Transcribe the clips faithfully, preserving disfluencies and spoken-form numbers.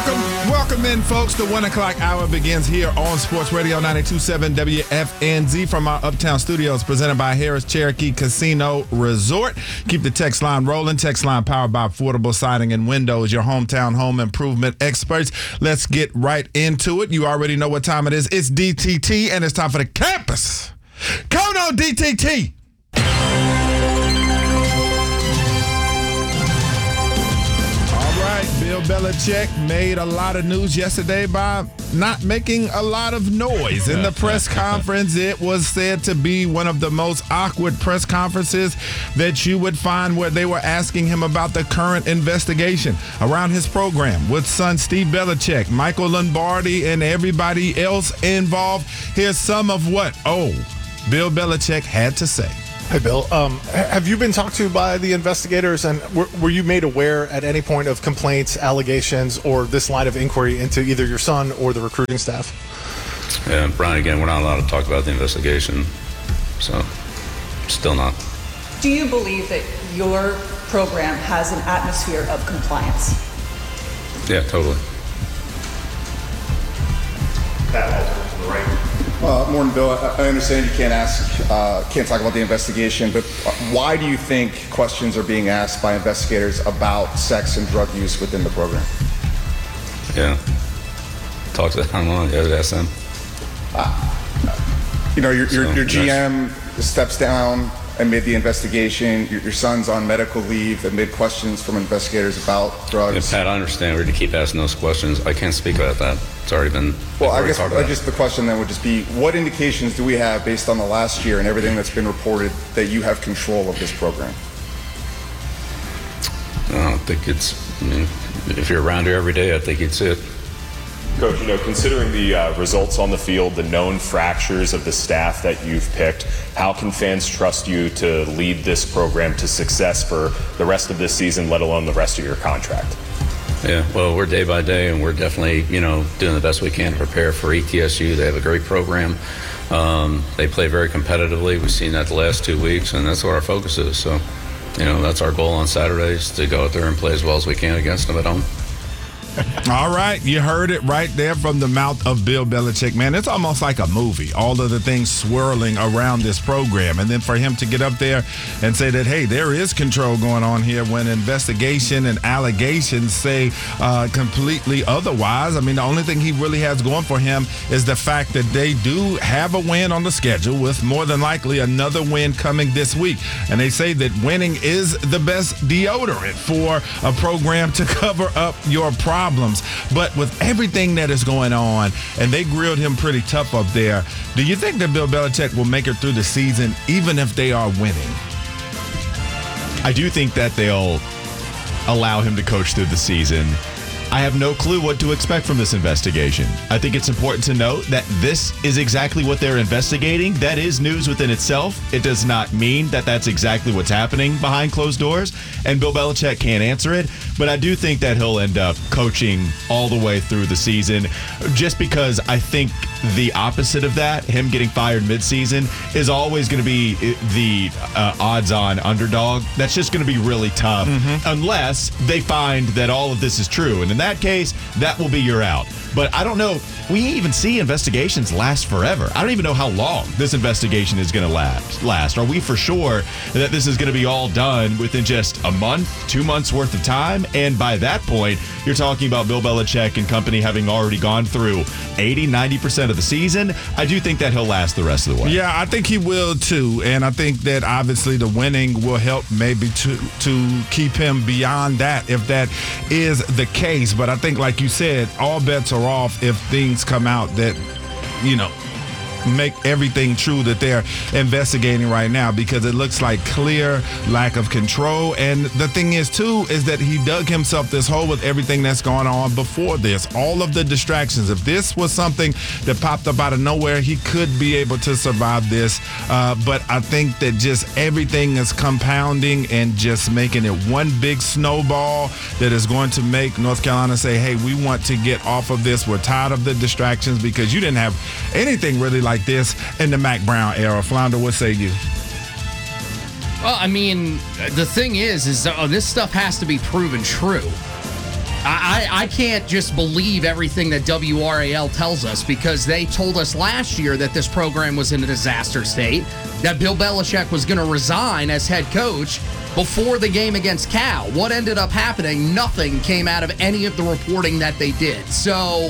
Welcome, welcome in, folks. The one o'clock hour begins here on Sports Radio ninety-two point seven W F N Z from our Uptown studios, presented by Harris Cherokee Casino Resort. Keep the text line rolling. Text line powered by Affordable Siding and Windows, your hometown home improvement experts. Let's get right into it. You already know what time it is. It's D T T, and it's time for the campus. Come on, D T T. Bill Belichick made a lot of news yesterday by not making a lot of noise. In the press conference, it was said to be one of the most awkward press conferences that you would find, where they were asking him about the current investigation around his program with son Steve Belichick, Michael Lombardi, and everybody else involved. Here's some of what, oh, Bill Belichick had to say. Hey, Bill. Um, have you been talked to by the investigators, and were, were you made aware at any point of complaints, allegations, or this line of inquiry into either your son or the recruiting staff? Yeah, Brian, again, we're not allowed to talk about the investigation, so still not. Do you believe that your program has an atmosphere of compliance? Yeah, totally. That to the right. Uh, morning, Bill. I, I understand you can't ask, uh, can't talk about the investigation, but why do you think questions are being asked by investigators about sex and drug use within the program? Yeah. Talk to them. I don't know. You gotta ask them. Uh, you know, your, your, So, your G M yes. steps down amid the investigation. Your, your son's on medical leave amid questions from investigators about Yeah, drugs. Pat, I understand. We're to keep asking those questions. I can't speak about that. It's already been. Well, I already guess talked I about. just the question then would just be, what indications do we have based on the last year and everything that's been reported that you have control of this program? I don't think it's. I mean, if you're around here every day, I think you'd see it. Coach, you know, considering the uh, results on the field, the known fractures of the staff that you've picked, how can fans trust you to lead this program to success for the rest of this season, let alone the rest of your contract? Yeah, well, we're day by day, and we're definitely, you know, doing the best we can to prepare for E T S U. They have a great program. Um, they play very competitively. We've seen that the last two weeks, and that's what our focus is. So, you know, that's our goal on Saturdays, to go out there and play as well as we can against them at home. All right, you heard it right there from the mouth of Bill Belichick. Man, it's almost like a movie, all of the things swirling around this program. And then for him to get up there and say that, hey, there is control going on here, when investigation and allegations say uh, completely otherwise. I mean, the only thing he really has going for him is the fact that they do have a win on the schedule, with more than likely another win coming this week. And they say that winning is the best deodorant for a program to cover up your problems. But with everything that is going on, and they grilled him pretty tough up there, do you think that Bill Belichick will make it through the season even if they are winning? I do think that they'll allow him to coach through the season. I have no clue what to expect from this investigation. I think it's important to note that this is exactly what they're investigating. That is news within itself. It does not mean that that's exactly what's happening behind closed doors, and Bill Belichick can't answer it. But I do think that he'll end up coaching all the way through the season, just because I think the opposite of that, him getting fired midseason, is always going to be the uh, odds-on underdog. That's just going to be really tough, mm-hmm. unless they find that all of this is true. And in that case, that will be your out. But I don't know. We even see investigations last forever. I don't even know how long this investigation is going to last. Last. Are we for sure that this is going to be all done within just a month, two months worth of time? And by that point, you're talking about Bill Belichick and company having already gone through eighty, ninety percent of the season. I do think that he'll last the rest of the way. Yeah, I think he will too. And I think that obviously the winning will help maybe to to keep him beyond that, if that is the case. But I think, like you said, all bets are off if things come out that, you know, make everything true that they're investigating right now, because it looks like clear lack of control. And the thing is, too, is that he dug himself this hole with everything that's going on before this. All of the distractions. If this was something that popped up out of nowhere, he could be able to survive this. Uh, but I think that just everything is compounding and just making it one big snowball that is going to make North Carolina say, hey, we want to get off of this. We're tired of the distractions, because you didn't have anything really like this in the Mack Brown era. Flounder, what say you? Well, I mean, the thing is, is uh, this stuff has to be proven true. I, I can't just believe everything that W R A L tells us, because they told us last year that this program was in a disaster state, that Bill Belichick was going to resign as head coach before the game against Cal. What ended up happening? Nothing came out of any of the reporting that they did. So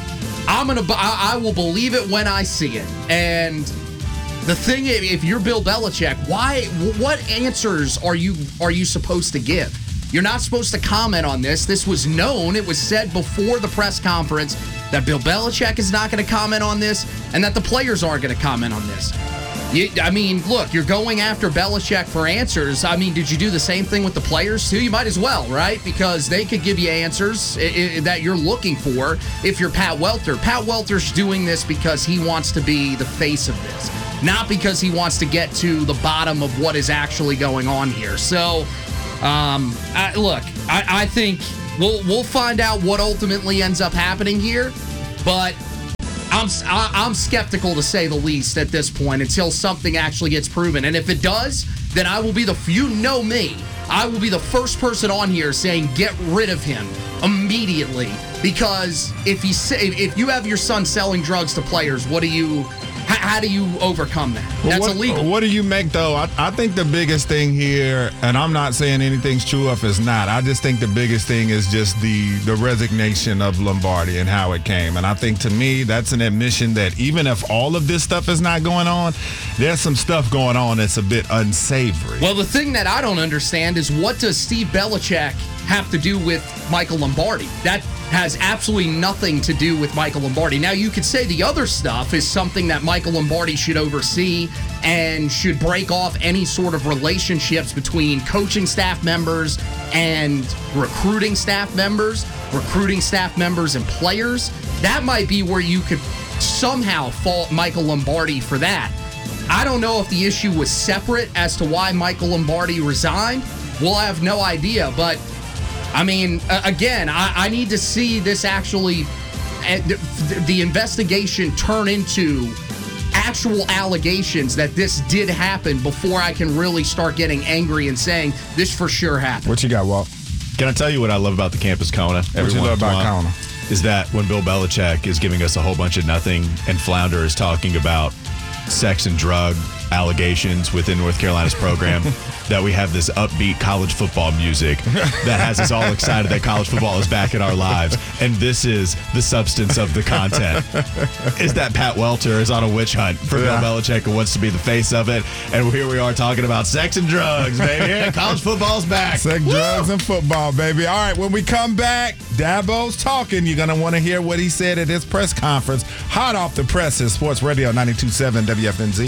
I'm gonna, I, I will believe it when I see it. And the thing, if you're Bill Belichick, why? What answers are you are you supposed to give? You're not supposed to comment on this. This was known. It was said before the press conference that Bill Belichick is not going to comment on this, and that the players aren't going to comment on this. You, I mean, look, you're going after Belichick for answers. I mean, did you do the same thing with the players too? You might as well, right? Because they could give you answers I- I, that you're looking for if you're Pat Welter. Pat Welter's doing this because he wants to be the face of this, not because he wants to get to the bottom of what is actually going on here. So, um, I, look, I, I think we'll we'll find out what ultimately ends up happening here, but I'm I'm skeptical, to say the least, at this point, until something actually gets proven. And if it does, then I will be the, you know me, I will be the first person on here saying get rid of him immediately. Because if he if you have your son selling drugs to players, what do you? How do you overcome that? That's what, illegal. What do you make, though? I, I think the biggest thing here, and I'm not saying anything's true if it's not, I just think the biggest thing is just the, the resignation of Lombardi and how it came. And I think, to me, that's an admission that even if all of this stuff is not going on, there's some stuff going on that's a bit unsavory. Well, the thing that I don't understand is, what does Steve Belichick have to do with Michael Lombardi? That has absolutely nothing to do with Michael Lombardi. Now, you could say the other stuff is something that Michael Lombardi should oversee and should break off any sort of relationships between coaching staff members and recruiting staff members, recruiting staff members and players. That might be where you could somehow fault Michael Lombardi for that. I don't know if the issue was separate as to why Michael Lombardi resigned. We'll have no idea, but I mean, uh, again, I, I need to see this actually, uh, the, the investigation turn into actual allegations that this did happen before I can really start getting angry and saying this for sure happened. What you got, Walt? Can I tell you what I love about the Campus Kona? What you love about Kona? Is that when Bill Belichick is giving us a whole bunch of nothing and Flounder is talking about sex and drug allegations within North Carolina's program, that we have this upbeat college football music that has us all excited that college football is back in our lives. And this is the substance of the content. Is that Pat Welter is on a witch hunt for yeah. Bill Belichick and wants to be the face of it. And here we are talking about sex and drugs, baby. Yeah, college football's back. Sex, Woo! drugs, and football, baby. All right, when we come back, Dabo's talking. You're going to want to hear what he said at his press conference. Hot off the presses, Sports Radio ninety-two point seven W F N Z.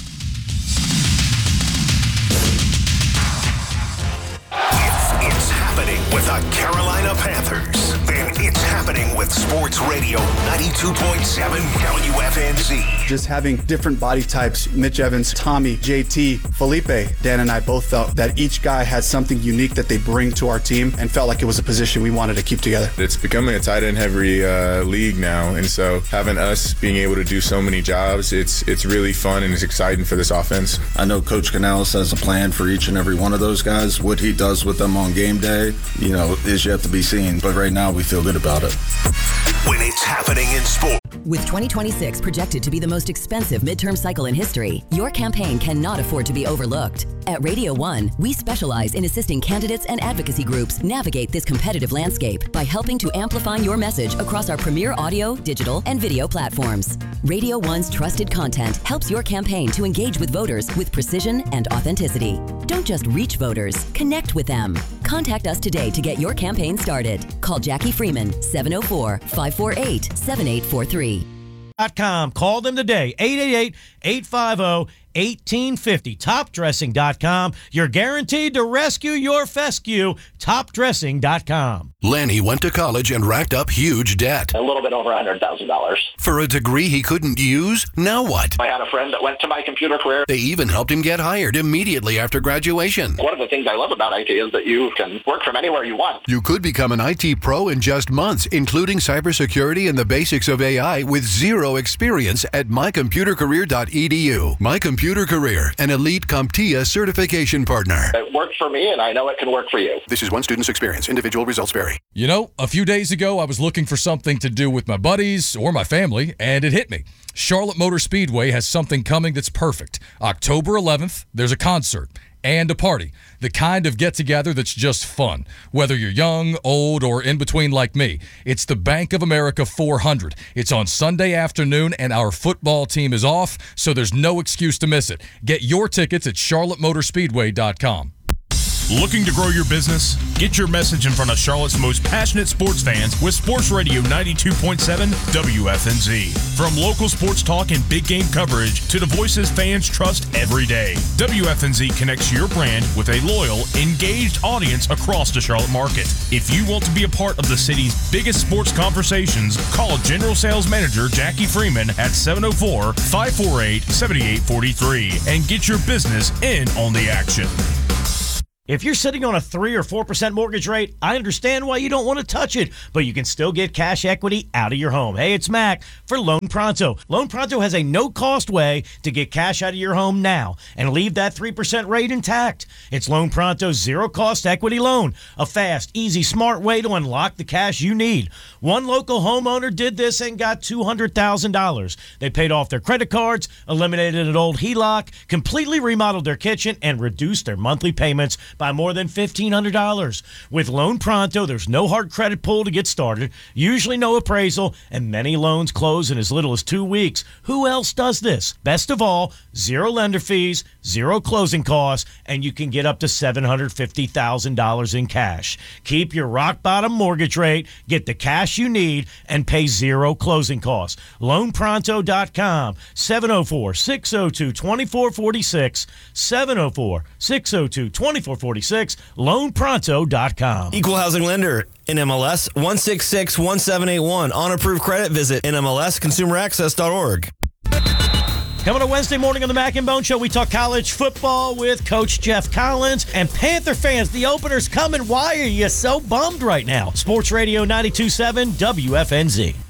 With the Carolina Panthers, then it's happening with Sports Radio ninety-two point seven W F N Z. Just having different body types, Mitch Evans, Tommy, J T, Felipe, Dan and I both felt that each guy had something unique that they bring to our team and felt like it was a position we wanted to keep together. It's becoming a tight end heavy uh, league now, and so having us being able to do so many jobs, it's it's really fun and it's exciting for this offense. I know Coach Canales has a plan for each and every one of those guys. What he does with them on game day, you know, is yet to be seen, but right now we feel good about it. When it's happening in sport. With twenty twenty-six projected to be the most expensive midterm cycle in history, your campaign cannot afford to be overlooked. At Radio One, we specialize in assisting candidates and advocacy groups navigate this competitive landscape by helping to amplify your message across our premier audio, digital, and video platforms. Radio One's trusted content helps your campaign to engage with voters with precision and authenticity. Don't just reach voters, connect with them. Contact us today to get your campaign started. Call Jackie Freeman, seven oh four, five four eight, seven eight four three. Com. Call them today, eight eight eight, eight five zero, eighteen fifty. top dressing dot com. You're guaranteed to rescue your fescue. top dressing dot com. Lanny went to college and racked up huge debt. A little bit over one hundred thousand dollars. For a degree he couldn't use? Now what? I had a friend that went to my computer career. They even helped him get hired immediately after graduation. One of the things I love about I T is that you can work from anywhere you want. You could become an I T pro in just months, including cybersecurity and the basics of A I with zero experience at my computer career dot e d u. My Computer Career, an elite CompTIA certification partner. It worked for me, and I know it can work for you. This is one student's experience. Individual results vary. inventory. You know, a few days ago, I was looking for something to do with my buddies or my family, and it hit me. Charlotte Motor Speedway has something coming that's perfect. October eleventh, there's a concert and a party. The kind of get-together that's just fun. Whether you're young, old, or in between like me, it's the Bank of America four hundred. It's on Sunday afternoon, and our football team is off, so there's no excuse to miss it. Get your tickets at charlotte motor speedway dot com. Looking to grow your business? Get your message in front of Charlotte's most passionate sports fans with Sports Radio ninety-two point seven W F N Z. From local sports talk and big game coverage to the voices fans trust every day, W F N Z connects your brand with a loyal, engaged audience across the Charlotte market. If you want to be a part of the city's biggest sports conversations, call General Sales Manager Jackie Freeman at seven oh four, five four eight, seven eight four three and get your business in on the action. If you're sitting on a three or four percent mortgage rate, I understand why you don't want to touch it, but you can still get cash equity out of your home. Hey, it's Mac for Loan Pronto. Loan Pronto has a no-cost way to get cash out of your home now and leave that three percent rate intact. It's Loan Pronto's zero-cost equity loan, a fast, easy, smart way to unlock the cash you need. One local homeowner did this and got two hundred thousand dollars. They paid off their credit cards, eliminated an old H E L O C, completely remodeled their kitchen, and reduced their monthly payments by more than fifteen hundred dollars. With Loan Pronto, there's no hard credit pull to get started, usually no appraisal, and many loans close in as little as two weeks. Who else does this? Best of all, zero lender fees, zero closing costs, and you can get up to seven hundred fifty thousand dollars in cash. Keep your rock-bottom mortgage rate, get the cash you need, and pay zero closing costs. loan pronto dot com, seven oh four, six oh two, two four four six, seven oh four, six oh two, two four four six, loan pronto dot com. Equal housing lender, N M L S one six six one seven eight one. On approved credit, visit N M L S consumer access dot org. Coming on Wednesday morning on the Mac and Bone Show, we talk college football with Coach Jeff Collins. And Panther fans, the opener's coming. Why are you so bummed right now? Sports Radio ninety-two point seven W F N Z.